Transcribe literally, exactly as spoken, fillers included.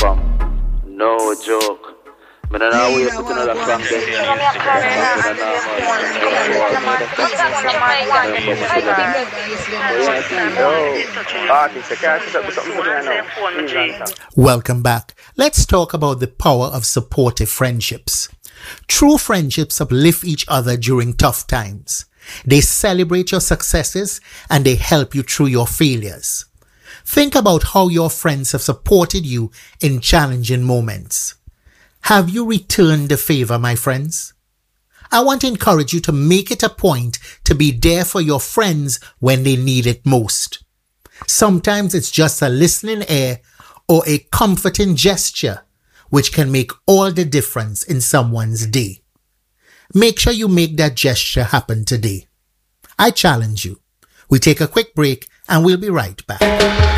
fam. No joke. Me don't know where to put another song there. Welcome back. Let's talk about the power of supportive friendships. True friendships uplift each other during tough times. They celebrate your successes and they help you through your failures. Think about how your friends have supported you in challenging moments. Have you returned the favor, my friends? I want to encourage you to make it a point to be there for your friends when they need it most. Sometimes it's just a listening ear or a comforting gesture which can make all the difference in someone's day. Make sure you make that gesture happen today. I challenge you. We take a quick break and we'll be right back.